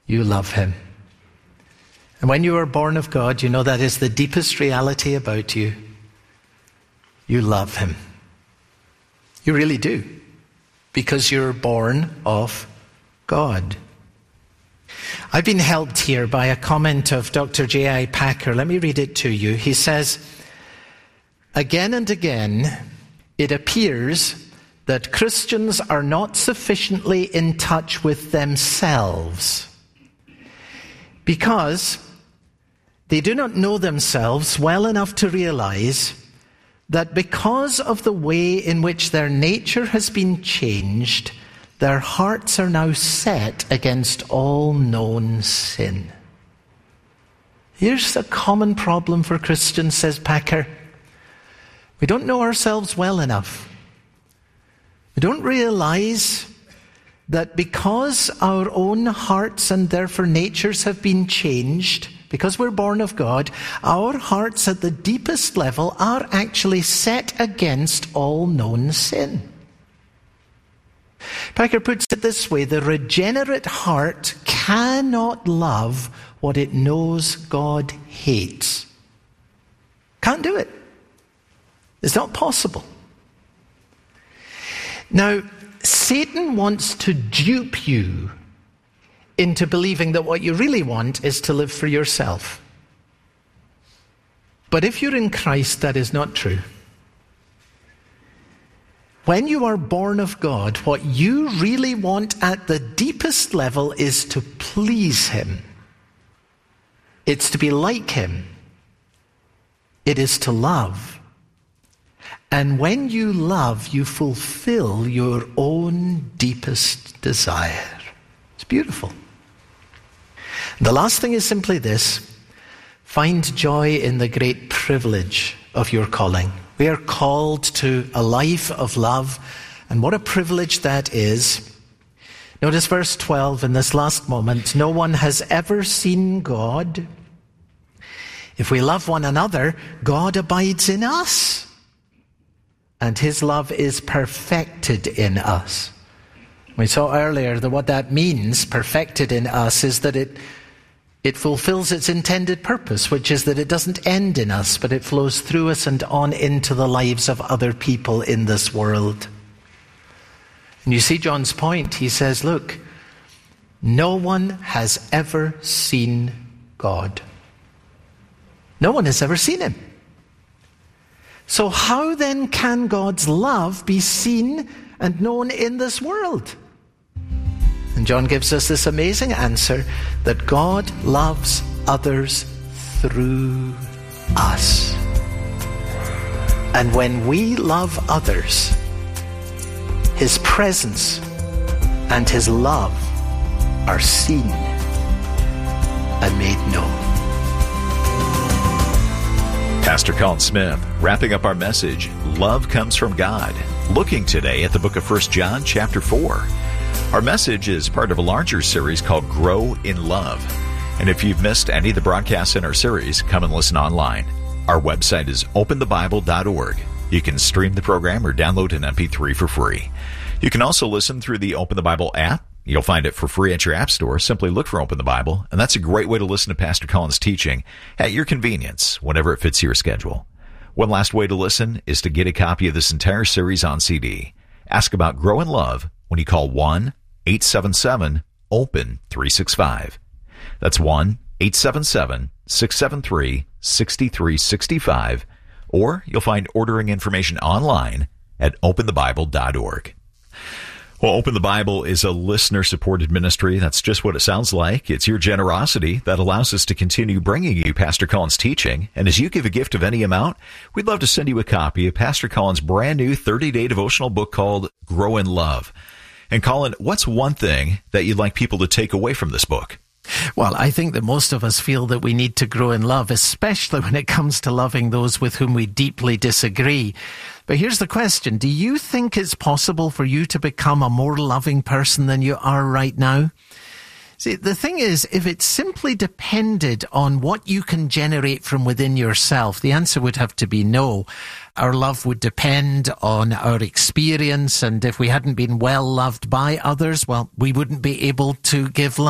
you love him. And when you are born of God, you know that is the deepest reality about you. You love him. You really do, because you're born of God. I've been helped here by a comment of Dr. J.I. Packer. Let me read it to you. He says, again and again, it appears that Christians are not sufficiently in touch with themselves because they do not know themselves well enough to realize that because of the way in which their nature has been changed, their hearts are now set against all known sin. Here's a common problem for Christians, says Packer. We don't know ourselves well enough. We don't realize that because our own hearts and therefore natures have been changed, because we're born of God, our hearts at the deepest level are actually set against all known sin. Packer puts it this way: the regenerate heart cannot love what it knows God hates. Can't do it. It's not possible. Now, Satan wants to dupe you into believing that what you really want is to live for yourself. But if you're in Christ, that is not true. When you are born of God, what you really want at the deepest level is to please him. It's to be like him. It is to love. And when you love, you fulfill your own deepest desire. It's beautiful. The last thing is simply this: find joy in the great privilege of your calling. We are called to a life of love, and what a privilege that is. Notice verse 12 in this last moment. No one has ever seen God. If we love one another, God abides in us, and his love is perfected in us. We saw earlier that what that means, perfected in us, is that it fulfills its intended purpose, which is that it doesn't end in us, but it flows through us and on into the lives of other people in this world. And you see John's point. He says, look, no one has ever seen God. No one has ever seen him. So how then can God's love be seen and known in this world? And John gives us this amazing answer, that God loves others through us. And when we love others, his presence and his love are seen and made known. Pastor Colin Smith, wrapping up our message, Love Comes from God, looking today at the book of 1 John chapter 4. Our message is part of a larger series called Grow in Love. And if you've missed any of the broadcasts in our series, come and listen online. Our website is openthebible.org. You can stream the program or download an MP3 for free. You can also listen through the Open the Bible app. You'll find it for free at your app store. Simply look for Open the Bible, and that's a great way to listen to Pastor Colin's teaching at your convenience, whenever it fits your schedule. One last way to listen is to get a copy of this entire series on CD. Ask about Grow in Love when you call 1-877-OPEN-365. That's 1-877-673-6365, or you'll find ordering information online at openthebible.org. Well, Open the Bible is a listener-supported ministry. That's just what it sounds like. It's your generosity that allows us to continue bringing you Pastor Colin's teaching. And as you give a gift of any amount, we'd love to send you a copy of Pastor Colin's brand new 30-day devotional book called Grow in Love. And Colin, what's one thing that you'd like people to take away from this book? Well, I think that most of us feel that we need to grow in love, especially when it comes to loving those with whom we deeply disagree. But here's the question. Do you think it's possible for you to become a more loving person than you are right now? See, the thing is, if it simply depended on what you can generate from within yourself, the answer would have to be no. Our love would depend on our experience, and if we hadn't been well loved by others, well, we wouldn't be able to give love.